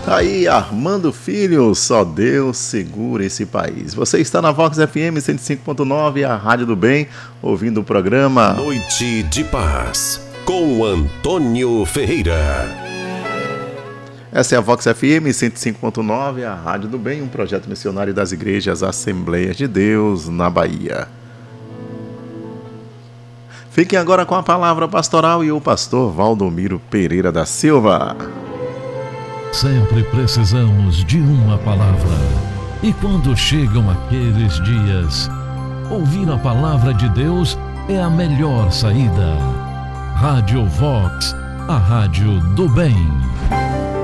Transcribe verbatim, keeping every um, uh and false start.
Tá aí, Armando Filho, só Deus segura esse país. Você está na Vox F M cento e cinco ponto nove, a Rádio do Bem, ouvindo o programa Noite de Paz, com Antônio Ferreira. Essa é a Vox F M cento e cinco ponto nove, a Rádio do Bem, um projeto missionário das Igrejas Assembleias de Deus, na Bahia. Fiquem agora com a palavra pastoral e o pastor Valdomiro Pereira da Silva. Sempre precisamos de uma palavra. E quando chegam aqueles dias, ouvir a palavra de Deus é a melhor saída. Rádio Vox, a rádio do bem.